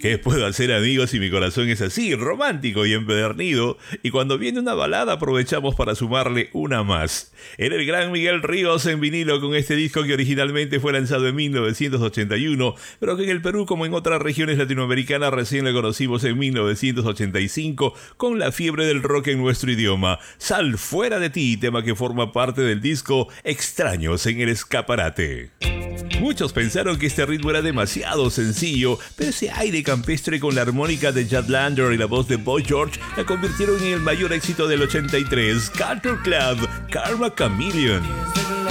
¿Qué puedo hacer, amigos, si mi corazón es así, romántico y empedernido? Y cuando viene una balada aprovechamos para sumarle una más. Era el gran Miguel Ríos en vinilo con este disco que originalmente fue lanzado en 1981, pero que en el Perú como en otras regiones latinoamericanas recién lo conocimos en 1985 con la fiebre del rock en nuestro idioma. Sal fuera de ti, tema que forma parte del disco Extraños en el Escaparate. Muchos pensaron que este ritmo era demasiado sencillo, pero ese aire campestre con la armónica de Jan Landers y la voz de Boy George la convirtieron en el mayor éxito del 83, Culture Club, Karma Chameleon.